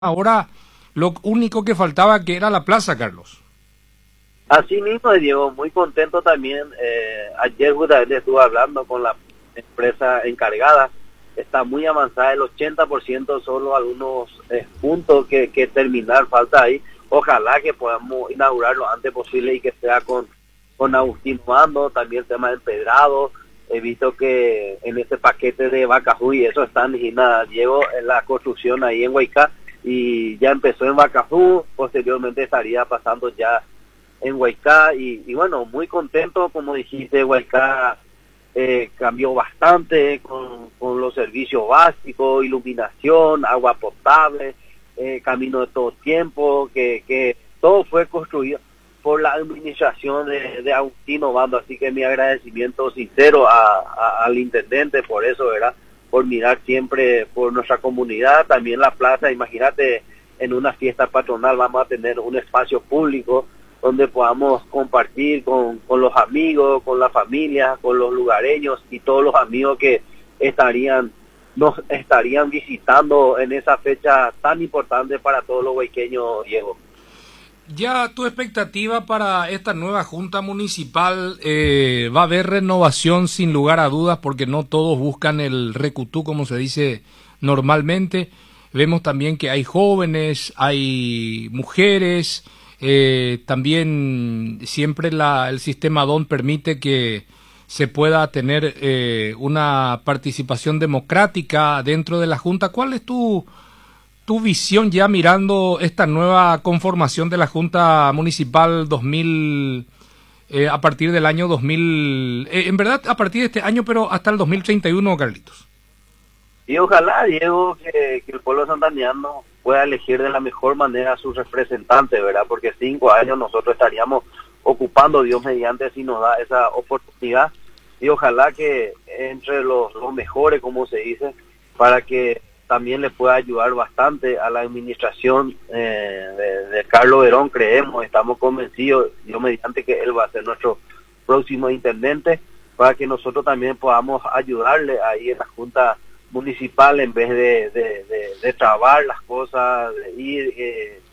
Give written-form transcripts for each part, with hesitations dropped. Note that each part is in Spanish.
Ahora lo único que faltaba que era la plaza, Carlos. Así mismo, Diego, muy contento también. Ayer justamente estuve hablando con la empresa encargada. Está muy avanzada, el 80%, solo algunos puntos que terminar falta ahí. Ojalá que podamos inaugurar lo antes posible y que sea con Agustín Mando, también el tema del empedrado. He visto que en este paquete de Vacajú eso están, y nada, Diego, en la construcción ahí en Huaycá, y ya empezó en Vacajú, posteriormente estaría pasando ya en Huaycá, y bueno, muy contento, como dijiste, Huaycá cambió bastante con los servicios básicos, iluminación, agua potable, camino de todo tiempo, que todo fue construido por la administración de Agustín Obando, así que mi agradecimiento sincero al intendente por eso, ¿verdad? Por mirar siempre por nuestra comunidad, también la plaza. Imagínate, en una fiesta patronal vamos a tener un espacio público donde podamos compartir con los amigos, con la familia, con los lugareños y todos los amigos que nos estarían visitando en esa fecha tan importante para todos los huayqueños, Diego. Ya tu expectativa para esta nueva junta municipal, va a haber renovación sin lugar a dudas, porque no todos buscan el recutú, como se dice normalmente. Vemos también que hay jóvenes, hay mujeres, también siempre el sistema DON permite que se pueda tener una participación democrática dentro de la junta. ¿Cuál es tu visión ya mirando esta nueva conformación de la Junta Municipal 2000, a partir del año 2000, en verdad a partir de este año, pero hasta el 2031, Carlitos? Y ojalá, Diego, que el pueblo santandeano pueda elegir de la mejor manera a sus representantes, ¿verdad? Porque 5 años nosotros estaríamos ocupando, Dios mediante, si nos da esa oportunidad. Y ojalá que entre los mejores, como se dice, para que también le pueda ayudar bastante a la administración de Carlos Verón. Creemos, estamos convencidos, Dios mediante, que él va a ser nuestro próximo intendente, para que nosotros también podamos ayudarle ahí en la Junta Municipal, en vez de trabar las cosas, de ir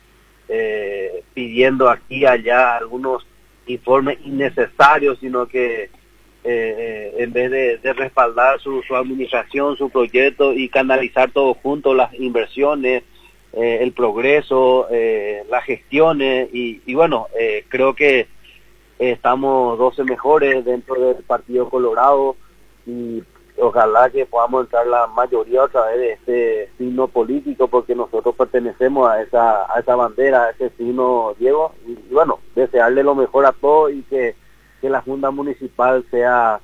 pidiendo aquí y allá algunos informes innecesarios, sino que en vez de respaldar su administración, su proyecto, y canalizar todo junto, las inversiones, el progreso, las gestiones, y bueno, creo que estamos 12 mejores dentro del Partido Colorado, y ojalá que podamos entrar la mayoría otra vez de este signo político, porque nosotros pertenecemos a esa bandera, a ese signo, Diego, y bueno, desearle lo mejor a todos, y que la Junta Municipal sea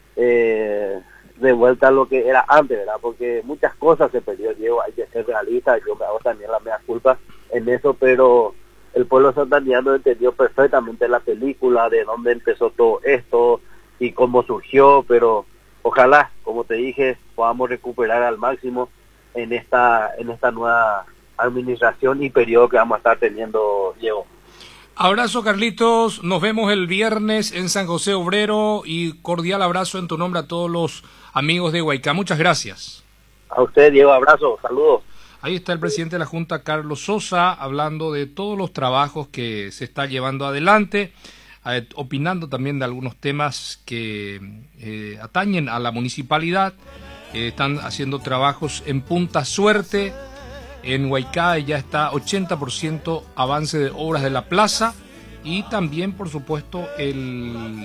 de vuelta a lo que era antes, ¿verdad? Porque muchas cosas se perdió, Diego, hay que ser realista. Yo me hago también la mea culpa en eso, pero el pueblo santandeano entendió perfectamente la película, de dónde empezó todo esto y cómo surgió, pero ojalá, como te dije, podamos recuperar al máximo en esta nueva administración y periodo que vamos a estar teniendo, Diego. Abrazo, Carlitos, nos vemos el viernes en San José Obrero, y cordial abrazo en tu nombre a todos los amigos de Huaycá. Muchas gracias. A usted, Diego, abrazo, saludos. Ahí está el presidente de la Junta, Carlos Sosa, hablando de todos los trabajos que se está llevando adelante, opinando también de algunos temas que atañen a la municipalidad. Están haciendo trabajos en punta suerte. En Huaycá ya está 80% avance de obras de la plaza, y también, por supuesto, el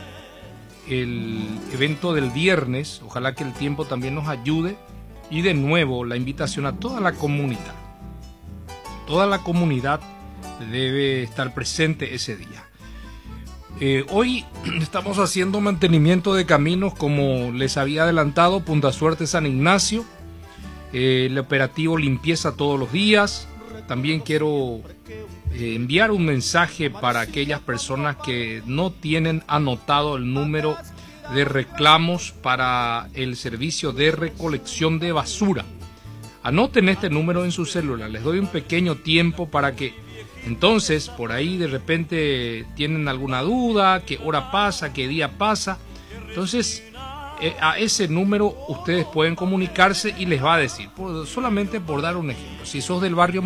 evento del viernes. Ojalá que el tiempo también nos ayude, y de nuevo la invitación a toda la comunidad. Toda la comunidad debe estar presente ese día. Hoy estamos haciendo mantenimiento de caminos, como les había adelantado, Punta Suerte, San Ignacio. El operativo limpieza todos los días. También quiero enviar un mensaje para aquellas personas que no tienen anotado el número de reclamos para el servicio de recolección de basura. Anoten este número en su celular. Les doy un pequeño tiempo para que entonces, por ahí de repente tienen alguna duda, qué hora pasa, qué día pasa. Entonces a ese número ustedes pueden comunicarse y les va a decir, solamente por dar un ejemplo, si sos del barrio